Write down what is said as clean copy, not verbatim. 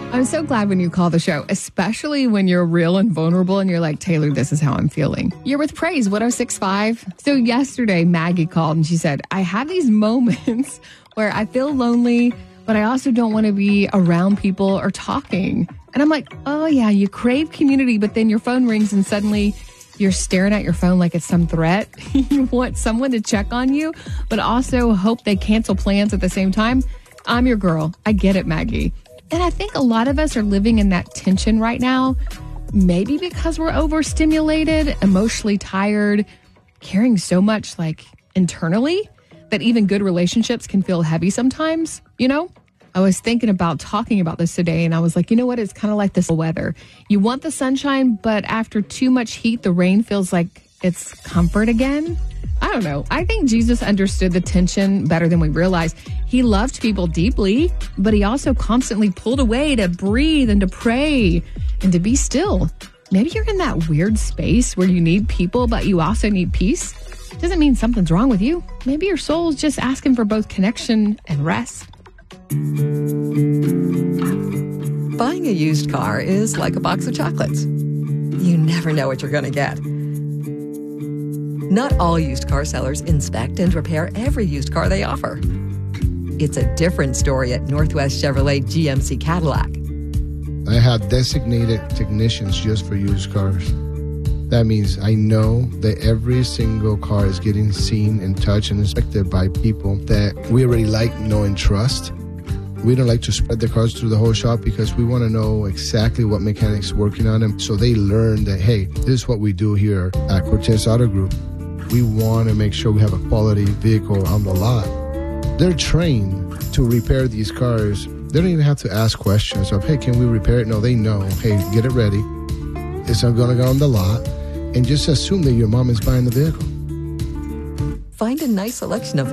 I'm so glad when you call the show, especially when you're real and vulnerable and you're like, Taylor, this is how I'm feeling. You're with Praise 106.5. So yesterday, Maggie called and she said, I have these moments where I feel lonely, but I also don't want to be around people or talking. And I'm like, oh yeah, you crave community, but then your phone rings and suddenly you're staring at your phone like it's some threat. You want someone to check on you, but also hope they cancel plans at the same time. I'm your girl. I get it, Maggie. And I think a lot of us are living in that tension right now, maybe because we're overstimulated, emotionally tired, carrying so much like internally that even good relationships can feel heavy sometimes, you know? I was thinking about talking about this today and I was like, you know what? It's kind of like this weather. You want the sunshine, but after too much heat, the rain feels like it's comfort again. I don't know. I think Jesus understood the tension better than we realize. He loved people deeply, but he also constantly pulled away to breathe and to pray and to be still. Maybe you're in that weird space where you need people, but you also need peace. Doesn't mean something's wrong with you. Maybe your soul's just asking for both connection and rest. Buying a used car is like a box of chocolates. You never know what you're going to get. Not all used car sellers inspect and repair every used car they offer. It's a different story at Northwest Chevrolet GMC Cadillac. I have designated technicians just for used cars. That means I know that every single car is getting seen and touched and inspected by people that we already like, know, and trust. We don't like to spread the cars through the whole shop because we want to know exactly what mechanics working on them so they learn that, hey, this is what we do here at Cortez Auto Group. We want to make sure we have a quality vehicle on the lot. They're trained to repair these cars. They don't even have to ask questions of, hey, can we repair it? No, they know, hey, get it ready. It's not going to go on the lot. And just assume that your mom is buying the vehicle. Find a nice selection of